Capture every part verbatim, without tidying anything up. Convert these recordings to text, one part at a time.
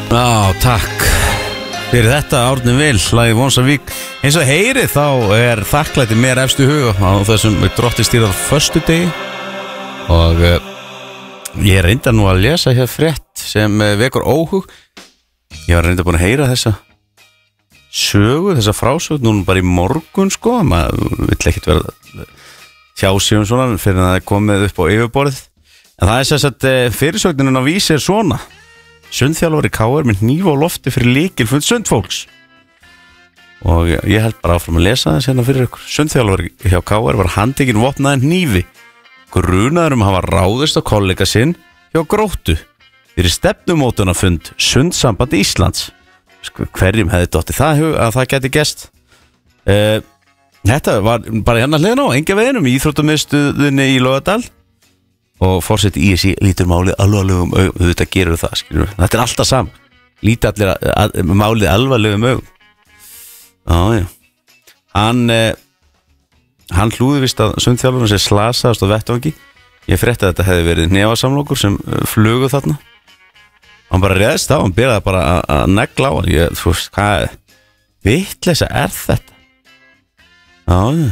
Já, takk fyrir þetta, Árni Vill, lagið Vonsavík. Eins og heyri þá er þakklæti mér efstu huga á þessum drottistýrað föstudegi og uh, ég reynda nú að lesa hér frétt sem uh, vekur óhug. Ég var reynda búin að heyra þessa sögu, þessa frásögu núna bara í morgun, sko. Maður vill ekkert vera hjá sig um svona fyrir að það er komið upp á yfirborðið. En það er sess að uh, fyrirsögnin á Vísi er svona: Sundþjálfari K R með hníf á lofti fyrir lykilfund sundfólks. Og ég held bara áfram að lesa þess hérna fyrir ykkur. Sundþjálfari hjá K R var handtekinn vopnaðan hnífi, grunaður um að hafa ráðist á kollega sinn hjá Gróttu fyrir stefnumótunarfund Sundsambandi Íslands. Hverjum hefði dottið það hug að það geti gerst? uh, Þetta var bara hérna hliðin á enga veginum í íþróttamiðstöðinni í Laugardal. Og forseti í þessi lítur málið alvarlegum augum. Þetta gerur það, skilur við. Þetta er alltaf saman. Lítur allir að, að, málið alvarlegum augum. Já, já. Hann eh, Hann hlúði vist að sundþjálfurinn sem slasaðast á vettvangi. Ég frétti að þetta hefði verið nefasamlokur sem flugu þarna. Hann bara réðst á, hann byrjaði bara að, að negla á hann. Ég, þú veist, hvað vitleysa er þetta? Já, já.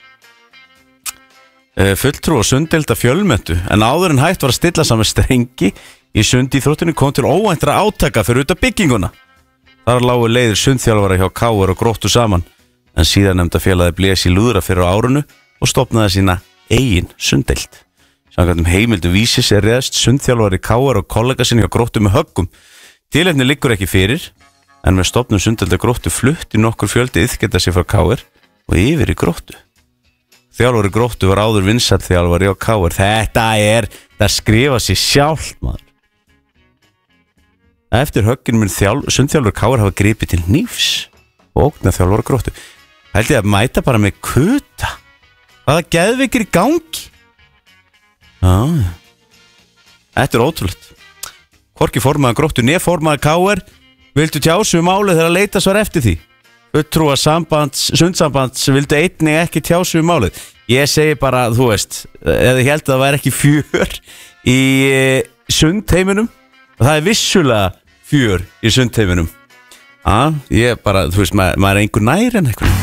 Fulltrú og sunddelda fjölmöntu, en áður en hægt var að stilla saman strengi í sundíþróttinu kom til óvæntra átaka fyrir utan bygginguna. Þar lágu leiðir sundþjálfara hjá K R og Gróttu saman, en síðan nefnda félagið blés í lúðra fyrir árunu og stofnaði sína eigin sunddeild. Samkvæmt um heimildum Vísis er réðst sundþjálfari K R og kollega sinni hjá Gróttu með höggum. Tilefni liggur ekki fyrir, en með stofnun sunddelda Gróttu flutti nokkur fjöldi iðkenda sig frá K R og yfir í Gróttu. Þjálfari Gróttu var áður vinsæll þjálfari á K R. Þetta er, það skrifa sér sjálft, maður. Eftir höggin mun sundþjálfari K R hafa gripið til hnífs og ógnað þjálfari Gróttu. Held ég að mæta bara með kuta. Hvaða geðveikir í gangi? Já, þetta er ótrúlegt. Hvorki formaður Gróttu né formaður K R vildu tjásu um málið þegar leita svar eftir því. Fulltrúar sambands, sundsambands vildu einnig ekki tjásu um málið. Ég segi bara, þú veist, eða ég held að það væri ekki fjör í sundheiminum, og það er vissulega fjör í sundheiminum. Já, ég bara, þú veist, maður, maður er einhver nær en eitthvað.